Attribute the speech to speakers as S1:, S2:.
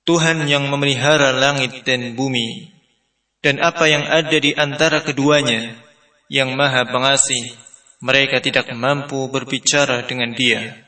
S1: Tuhan yang memelihara langit dan bumi, dan apa yang ada di antara keduanya, yang Maha Pengasih, mereka tidak mampu berbicara dengan Dia.